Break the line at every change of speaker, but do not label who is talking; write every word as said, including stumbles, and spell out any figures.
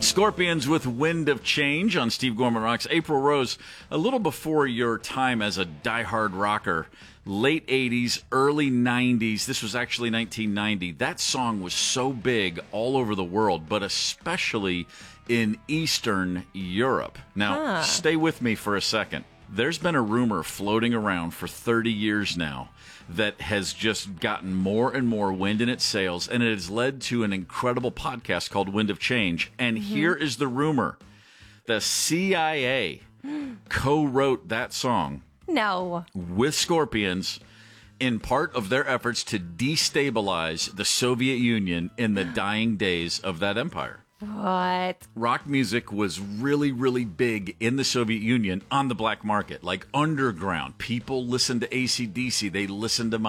Scorpions with Wind of Change on Steve Gorman Rocks. April Rose, a little before your time as a diehard rocker, late eighties, early nineties. This was actually nineteen ninety. That song was so big all over the world, but especially in Eastern Europe. Now,
Huh.
stay with me for a second. There's been a rumor floating around for thirty years now that has just gotten more and more wind in its sails, and it has led to an incredible podcast called Wind of Change. And
Mm-hmm.
here is the rumor. The C I A co-wrote that song
No.
with Scorpions in part of their efforts to destabilize the Soviet Union in the dying days of that empire.
What?
Rock music was really, really big in the Soviet Union on the black market, like underground. People listened to A C D C. They listened to